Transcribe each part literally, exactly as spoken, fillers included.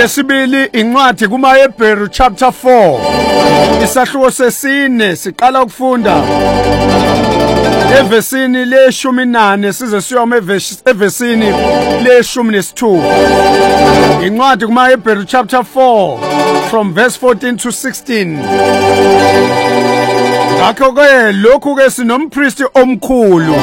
Yesibili incwadi kumaHebheru chapter four. Isahluko sesine siqala ukufunda evesini leshumi nane size siyoma evesini leshumi nesithupha. Incwadi kumaHebheru chapter four from verse fourteen to sixteen. Ngakho-ke lokhu-ke sinompristi omkhulu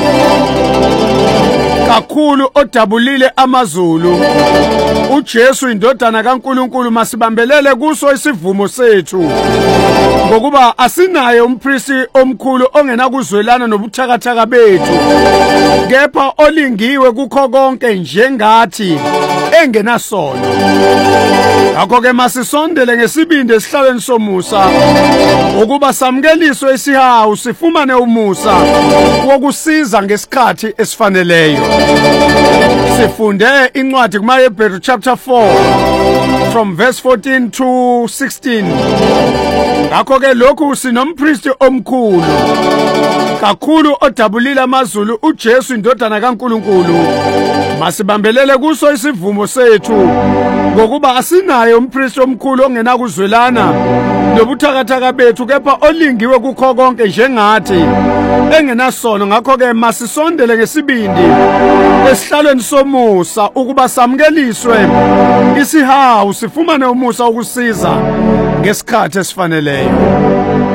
kakhulu odabulile amazulu, uJesu indodana kaNkulunkulu. Masibambelele kuso isivumo sethu ngokuba asinaye umpristi omkhulu ongenakuzwelana nobuthakathaka bethu, kepha olingiwe kukho konke njengathi engenasono. Ngakho-ke masisondele ngesibindi esihlalweni somusa ukuba samukeliswe isihawu, sifumane umusa wokusiza ngesikhathi esifaneleyo. Sifunde incwadi kumaHebheru chapter four from verse fourteen to sixteen. Ngakho-ke lokhu sinompristi omkhulu kakhulu odabulile amazulu, uJesu indodana kaNkulunkulu. Masibambelele kuso isivumo sethu ngokuba asinaye umpristi omkhulu ongenakuzwelana nobuthakathaka bethu, kepha olingiwe kukho konke njengathi engenasono. Ngakho-ke masisondele ngesibindi esihlalweni somusa ukuba samukeliswe isihawu, sifumane umusa wokusiza ngesikhathi esifaneleyo.